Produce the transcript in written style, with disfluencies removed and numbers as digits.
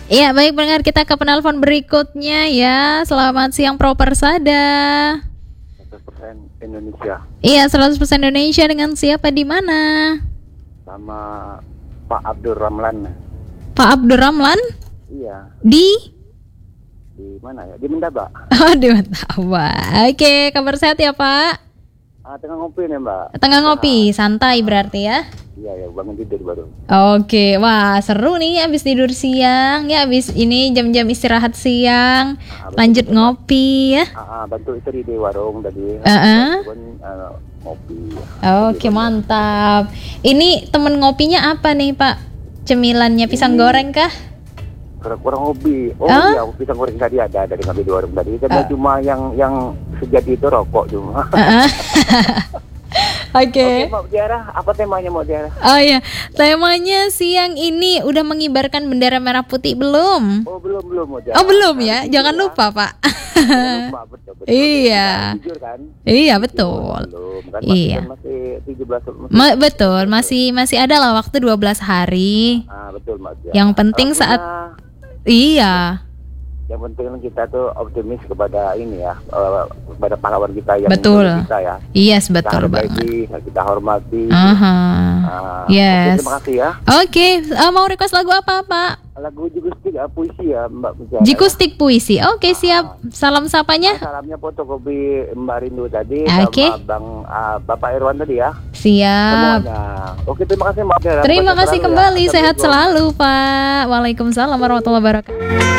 Iya, baik pendengar, kita ke penelpon berikutnya ya. Selamat siang Pro Persada. 100% Indonesia. Iya, 100% Indonesia. Dengan siapa di mana? Sama Pak Abdul Ramlan. Pak Abdul Ramlan? Iya. Di mana ya? Di Mendaba. Oh, di Matawa. Oke, kabar sehat ya Pak? Tengah ngopi nih Mbak. Tengah ngopi, santai berarti ya? Iya ya, bangun tidur baru. Oke, wah seru nih abis tidur siang ya, abis ini jam-jam istirahat siang, lanjut ngopi ya. Bantu istri di warung tadi. Ngopi. Oke, mantap. Ini temen ngopinya apa nih Pak? Cemilannya pisang goreng kah? Kurang hobi. Iya, pisang goreng tadi ada dari ngambil di warung tadi. Karena cuma yang sejati itu rokok cuma. Oke, Mbak Tiara, apa temanya Mbak Tiara? Oh iya, temanya siang ini udah mengibarkan bendera merah putih belum? Oh belum Mbak Tiara. Oh belum ya, jangan lupa Pak. Lupa, betul. Iya. Jujur kan? Iya betul. Belum, kan Iya. masih 17. Betul, masih ada lah waktu 12 hari. Betul Mbak Tiara. Yang penting saat iya. Yang penting kita tuh optimis kepada ini ya, kepada pahlawan kita yang betul. Kita ya. Yes, betul banget. Kita hormati. Yes. Terima kasih ya. Oke, mau request lagu apa Pak? Lagu Jikustik puisi ya Mbak Mujara. Jikustik puisi. Oke, siap. Salam sapanya. Salamnya fotokopi Mbak Rindu tadi sama Bapak Irwan tadi ya. Siap. Semuanya. Oke, terima kasih Mbak Mujara. Terima kasih kembali. Sehat selalu Pak. Waalaikumsalam warahmatullahi wabarakatuh.